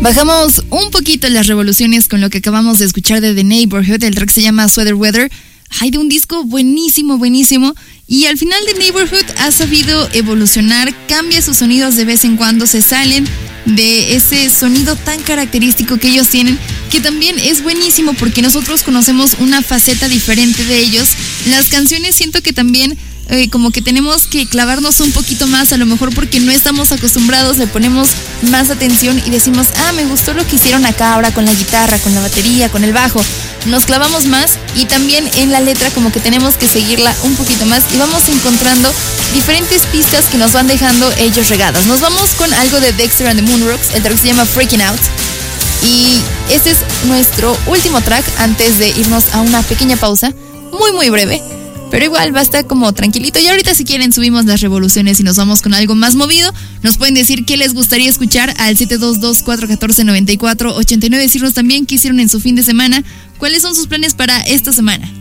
Bajamos un poquito las revoluciones con lo que acabamos de escuchar de The Neighborhood. El track se llama Sweater Weather. Hay de un disco buenísimo, buenísimo. Y al final The Neighborhood ha sabido evolucionar, cambia sus sonidos de vez en cuando, se salen de ese sonido tan característico que ellos tienen, que también es buenísimo porque nosotros conocemos una faceta diferente de ellos. Las canciones siento que también como que tenemos que clavarnos un poquito más, a lo mejor porque no estamos acostumbrados, le ponemos más atención y decimos, me gustó lo que hicieron acá ahora con la guitarra, con la batería, con el bajo. Nos clavamos más y también en la letra como que tenemos que seguirla un poquito más y vamos encontrando diferentes pistas que nos van dejando ellos regadas. Nos vamos con algo de Dexter and the Moonrocks, el track se llama Freaking Out. Y este es nuestro último track antes de irnos a una pequeña pausa, muy muy breve. Pero igual va a estar como tranquilito. Y ahorita si quieren subimos las revoluciones y nos vamos con algo más movido. Nos pueden decir qué les gustaría escuchar al 722-414-9489. Decirnos también qué hicieron en su fin de semana. ¿Cuáles son sus planes para esta semana?